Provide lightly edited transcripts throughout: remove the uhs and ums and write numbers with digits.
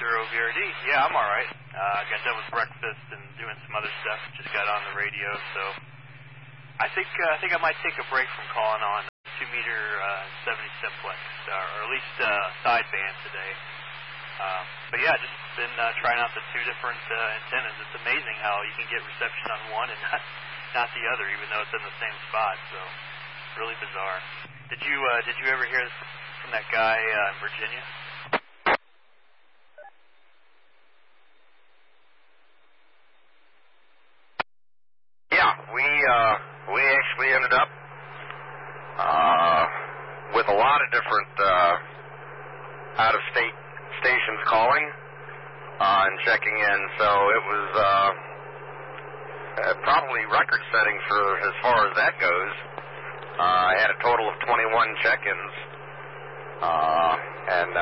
Mr. OVRD. Yeah, I'm all right. Got done with breakfast and doing some other stuff. Just got on the radio, so I think I might take a break from calling on 2-meter 70 simplex, or at least sideband today. But yeah, just been trying out the two different antennas. It's amazing how you can get reception on one and not the other, even though it's in the same spot. So really bizarre. Did you ever hear from that guy in Virginia? Yeah, we actually ended up with a lot of different out-of-state stations calling and checking in. So it was probably record-setting for as far as that goes. I had a total of 21 check-ins, and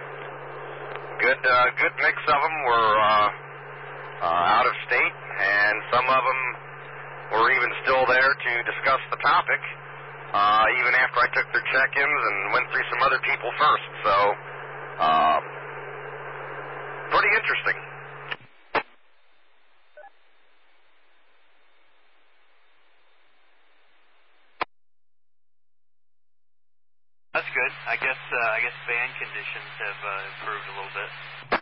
good mix of them were out of state, and some of them were even still there to discuss the topic, even after I took their check-ins and went through some other people first. So, pretty interesting. That's good. I guess band conditions have improved a little bit.